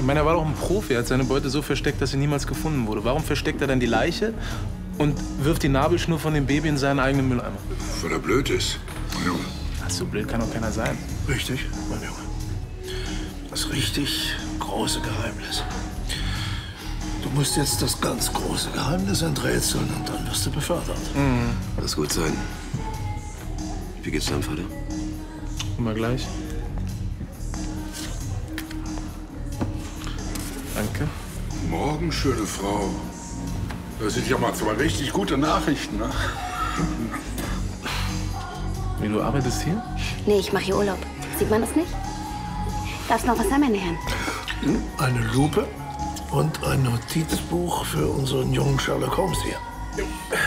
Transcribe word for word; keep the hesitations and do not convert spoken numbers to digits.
meine, er war doch ein Profi. Er hat seine Beute so versteckt, dass sie niemals gefunden wurde. Warum versteckt er dann die Leiche und wirft die Nabelschnur von dem Baby in seinen eigenen Mülleimer? Weil er blöd ist, mein Junge. Ach, so blöd kann doch keiner sein. Richtig, mein Junge. Das richtig große Geheimnis. Du musst jetzt das ganz große Geheimnis enträtseln und dann wirst du befördert. Mhm. Lass gut sein. Wie geht's deinem Vater? Immer gleich. Danke. Morgen, schöne Frau. Das sind ja mal zwei richtig gute Nachrichten, ne? Wie, du arbeitest hier? Nee, ich mache hier Urlaub. Sieht man das nicht? Darf's noch was sein, meine Herren? Eine Lupe und ein Notizbuch für unseren jungen Sherlock Holmes hier.